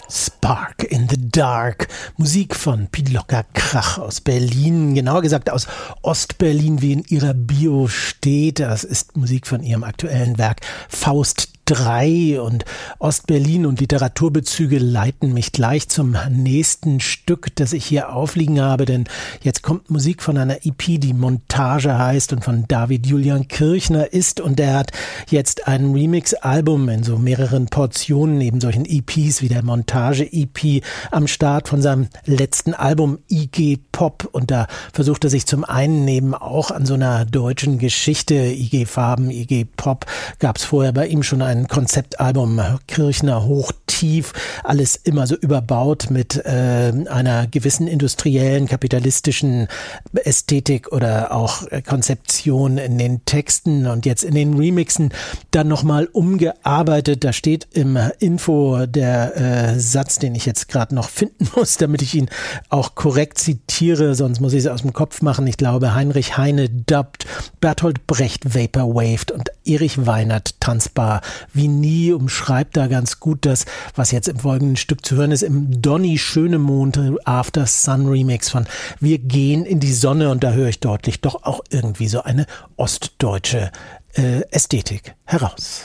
Spark in the Dark. Musik von Pilocker Krach aus Berlin, genauer gesagt aus Ostberlin, wie in ihrer Bio steht. Das ist Musik von ihrem aktuellen Werk Faust 3 und Ostberlin und Literaturbezüge leiten mich gleich zum nächsten Stück, das ich hier aufliegen habe, denn jetzt kommt Musik von einer EP, die Montage heißt und von David Julian Kirchner ist, und der hat jetzt ein Remix-Album in so mehreren Portionen, neben solchen EPs wie der Montage-EP am Start von seinem letzten Album IG Pop, und da versucht er sich zum einen neben auch an so einer deutschen Geschichte, IG Farben, IG Pop, gab es vorher bei ihm schon ein Konzeptalbum Kirchner Hochtief, alles immer so überbaut mit einer gewissen industriellen, kapitalistischen Ästhetik oder auch Konzeption in den Texten, und jetzt in den Remixen dann nochmal umgearbeitet. Da steht im Info der Satz, den ich jetzt gerade noch finden muss, damit ich ihn auch korrekt zitiere, sonst muss ich es aus dem Kopf machen. Ich glaube, Heinrich Heine dubbt, Bertolt Brecht vaporwaved und Erich Weinert tanzbar wie nie, umschreibt da ganz gut das, was jetzt im folgenden Stück zu hören ist, im Donny Schönemond After Sun Remix von Wir gehen in die Sonne, und da höre ich deutlich doch auch irgendwie so eine ostdeutsche Ästhetik heraus.